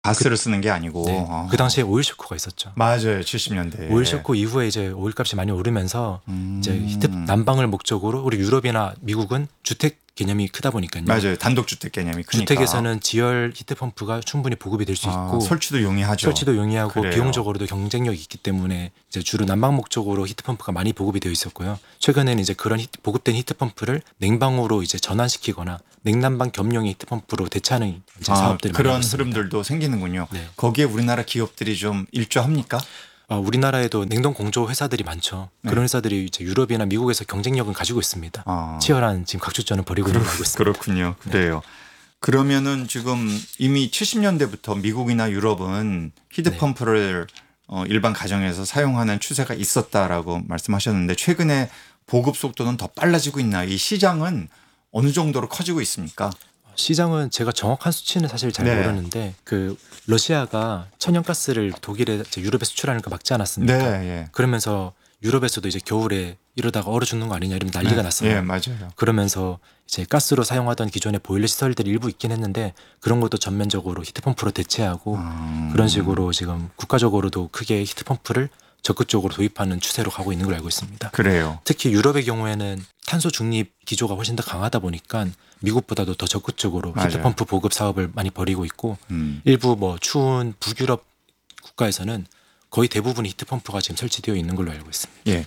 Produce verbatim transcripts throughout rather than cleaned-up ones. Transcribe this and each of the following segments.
가스를 쓰는 게 아니고. 네. 어. 그 당시에 오일 쇼크가 있었죠. 맞아요. 칠십 년대. 오일 쇼크 이후에 이제 오일값이 많이 오르면서 음. 이제 히트 난방을 목적으로 우리 유럽이나 미국은 주택 개념이 크다 보니까요. 맞아요. 단독주택 개념이 크니까. 주택에서는 지열 히트펌프가 충분히 보급이 될 수 있고 아, 설치도 용이하죠. 설치도 용이하고 그래요. 비용적으로도 경쟁력이 있기 때문에 이제 주로 난방 목적으로 히트펌프가 많이 보급이 되어 있었고요. 최근에는 이제 그런 히트, 보급된 히트펌프를 냉방으로 이제 전환시키거나 냉난방 겸용의 히트펌프로 대체하는 이제 아, 사업들이 그런 많이 있습니다. 흐름들도 생기는군요. 네. 거기에 우리나라 기업들이 좀 일조합니까? 어, 우리나라에도 냉동 공조 회사들이 많죠. 네. 그런 회사들이 이제 유럽이나 미국에서 경쟁력은 가지고 있습니다. 아. 치열한 지금 각축전을 벌이고 있는 걸 알고 있습니다. 그렇군요. 그래요. 그러면은 지금 이미 칠십 년대부터 미국이나 유럽은 히트펌프를 어, 일반 가정에서 사용하는 추세가 있었다라고 말씀하셨는데 최근에 보급 속도는 더 빨라지고 있나? 이 시장은 어느 정도로 커지고 있습니까? 시장은 제가 정확한 수치는 사실 잘 네. 모르는데 그 러시아가 천연가스를 독일에 이제 유럽에 수출하는 거 막지 않았습니까? 네, 예. 그러면서 유럽에서도 이제 겨울에 이러다가 얼어 죽는 거 아니냐 이러면 난리가 네, 났어요. 예, 맞아요. 그러면서 이제 가스로 사용하던 기존의 보일러 시설들이 일부 있긴 했는데 그런 것도 전면적으로 히트펌프로 대체하고 음. 그런 식으로 지금 국가적으로도 크게 히트펌프를 적극적으로 도입하는 추세로 가고 있는 걸 알고 있습니다. 그래요. 특히 유럽의 경우에는 탄소 중립 기조가 훨씬 더 강하다 보니까 미국보다도 더 적극적으로 맞아요. 히트펌프 보급 사업을 많이 벌이고 있고 음. 일부 뭐 추운 북유럽 국가에서는 거의 대부분 히트펌프가 지금 설치되어 있는 걸로 알고 있습니다. 예.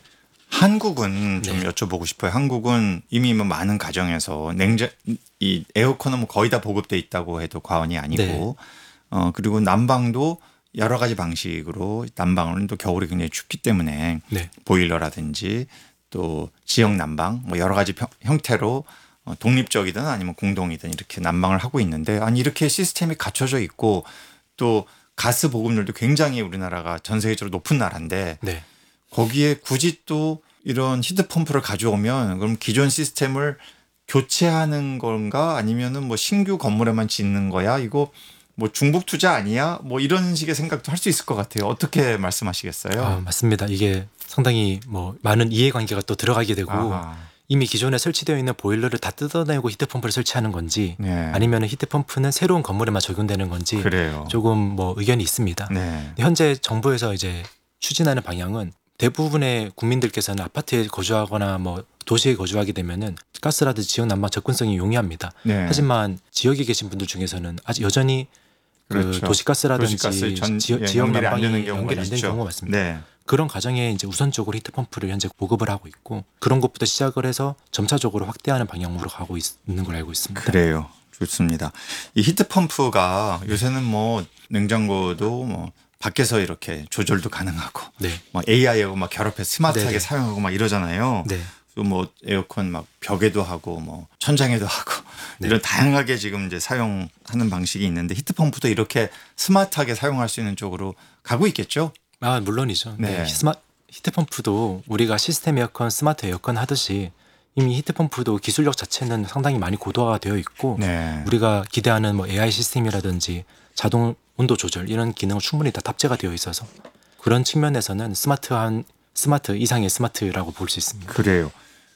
한국은 좀 네. 여쭤보고 싶어요. 한국은 이미 뭐 많은 가정에서 냉장 이 에어컨은 뭐 거의 다 보급돼 있다고 해도 과언이 아니고 네. 어 그리고 난방도 여러 가지 방식으로 난방은 또 겨울이 굉장히 춥기 때문에 네. 보일러라든지 또 지역 난방 뭐 여러 가지 평, 형태로 어, 독립적이든 아니면 공동이든 이렇게 난방을 하고 있는데 아니 이렇게 시스템이 갖춰져 있고 또 가스 보급률도 굉장히 우리나라가 전 세계적으로 높은 나라인데 네. 거기에 굳이 또 이런 히트펌프를 가져오면 그럼 기존 시스템을 교체하는 건가 아니면은 뭐 신규 건물에만 짓는 거야 이거 뭐 중복 투자 아니야 뭐 이런 식의 생각도 할 수 있을 것 같아요. 어떻게 말씀하시겠어요? 아, 맞습니다. 이게 상당히 뭐 많은 이해관계가 또 들어가게 되고 아하. 이미 기존에 설치되어 있는 보일러를 다 뜯어내고 히트펌프를 설치하는 건지 네. 아니면 히트펌프는 새로운 건물에만 적용되는 건지 그래요. 조금 뭐 의견이 있습니다. 네. 현재 정부에서 이제 추진하는 방향은 대부분의 국민들께서는 아파트에 거주하거나 뭐 도시에 거주하게 되면은 가스라든지 지역 난방 접근성이 용이합니다. 네. 하지만 지역에 계신 분들 중에서는 아직 여전히 그 그렇죠. 도시가스라든지 도시가스 전- 지역, 예, 지역 연결이 안 난방이 되는 경우가 연결이 안 되는 있죠. 경우가 많습니다. 네. 그런 가정에 이제 우선적으로 히트펌프를 현재 보급을 하고 있고 그런 것부터 시작을 해서 점차적으로 확대하는 방향으로 가고 있, 있는 걸 알고 있습니다. 그래요. 좋습니다. 이 히트펌프가 요새는 뭐 냉장고도 뭐 밖에서 이렇게 조절도 가능하고 네, 뭐 에이아이하고 막 결합해서 스마트하게 네네. 사용하고 막 이러잖아요. 네, 또 뭐 에어컨 막 벽에도 하고 뭐 천장에도 하고 네. 이런 다양하게 지금 이제 사용하는 방식이 있는데 히트펌프도 이렇게 스마트하게 사용할 수 있는 쪽으로 가고 있겠죠? 아 물론이죠. 네. 네. 스마 히트펌프도 우리가 시스템 에어컨, 스마트 에어컨 하듯이 이미 히트펌프도 기술력 자체는 상당히 많이 고도화가 되어 있고 네. 우리가 기대하는 뭐 에이아이 시스템이라든지 자동 온도 조절 이런 기능은 충분히 다 탑재가 되어 있어서 그런 측면에서는 스마트한 스마트 이상의 스마트라고 볼 수 있습니다. 그래요.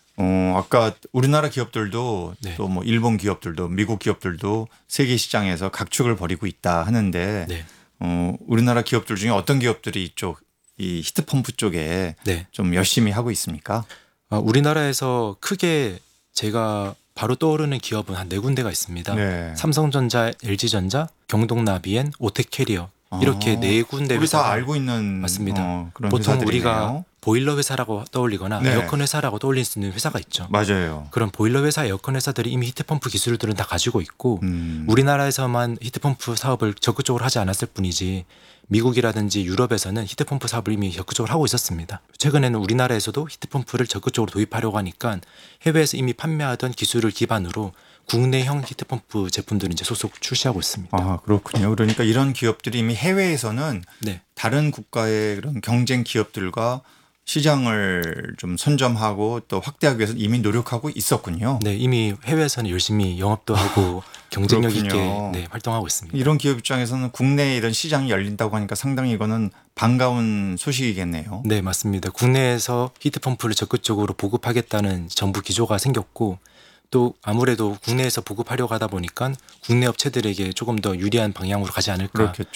어, 아까 우리나라 기업들도 네. 또 뭐 일본 기업들도 미국 기업들도 세계 시장에서 각축을 벌이고 있다 하는데 네, 어, 우리나라 기업들 중에 어떤 기업들이 이쪽 이 히트펌프 쪽에 네. 좀 열심히 하고 있습니까? 어, 우리나라에서 크게 제가 바로 떠오르는 기업은 한 네 군데가 있습니다. 네. 삼성전자, 엘지전자, 경동나비엔, 오텍캐리어 이렇게 아, 네 군데 우리 다 회사가 알고 있는 맞습니다. 어, 그런 보통 회사들이네요. 우리가 보일러 회사라고 떠올리거나 네. 에어컨 회사라고 떠올릴 수 있는 회사가 있죠. 맞아요. 그런 보일러 회사, 에어컨 회사들이 이미 히트펌프 기술들은 다 가지고 있고 음. 우리나라에서만 히트펌프 사업을 적극적으로 하지 않았을 뿐이지 미국이라든지 유럽에서는 히트펌프 사업을 이미 적극적으로 하고 있었습니다. 최근에는 우리나라에서도 히트펌프를 적극적으로 도입하려고 하니까 해외에서 이미 판매하던 기술을 기반으로 국내형 히트펌프 제품들을 이제 소속 출시하고 있습니다. 아, 그렇군요. 그러니까 이런 기업들이 이미 해외에서는 네, 다른 국가의 그런 경쟁 기업들과 시장을 좀 선점하고 또 확대하기 위해서 이미 노력하고 있었군요. 네 이미 해외에서는 열심히 영업도 하고 경쟁력 있게 그렇군요. 네, 활동하고 있습니다. 이런 기업 입장에서는 국내에 이런 시장이 열린다고 하니까 상당히 이거는 반가운 소식이겠네요. 네, 맞습니다. 국내에서 히트펌프를 적극적으로 보급하겠다는 정부 기조가 생겼고 또 아무래도 국내에서 보급하려고 하다 보니까 국내 업체들에게 조금 더 유리한 방향으로 가지 않을까. 그렇겠죠.